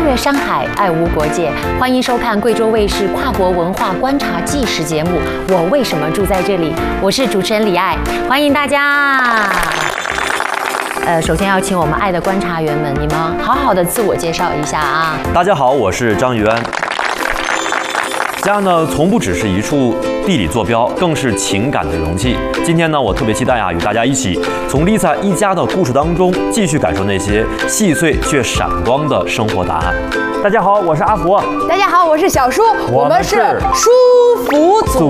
越山海，爱无国界。欢迎收看贵州卫视跨国文化观察纪实节目《我为什么住在这里》，我是主持人李爱，欢迎大家。首先要请我们爱的观察员们，你们好好的自我介绍一下啊。 大家好，我是张玉安。家呢，从不只是一处地理坐标，更是情感的容器。今天呢，我特别期待与大家一起从 Lisa 一家的故事当中，继续感受那些细碎却闪光的生活答案。 大家好，我是阿福。 大家好，我是小舒，我们是舒服组。